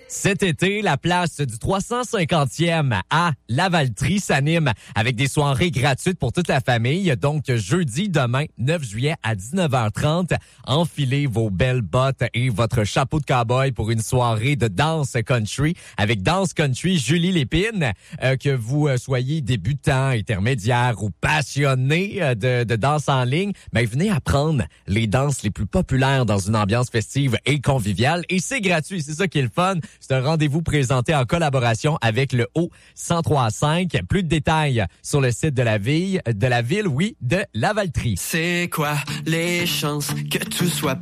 Cet été, la place du 350e à Lavaltrie s'anime avec des soirées gratuites pour toute la famille. Donc, jeudi, demain, 9 juillet à 19h30, enfilez vos belles bottes et votre chapeau de cow-boy pour une soirée de danse country avec Danse Country Julie Lépine. Que vous soyez débutant, intermédiaire ou passionné de danse en ligne, ben, venez apprendre les danses les plus populaires dans une ambiance festive et conviviale. Et c'est gratuit, c'est ça qui est le fun. C'est un rendez-vous présenté en collaboration avec le Haut-1035. Plus de détails sur le site de la ville, de Lavaltrie. C'est quoi les chances que tout soit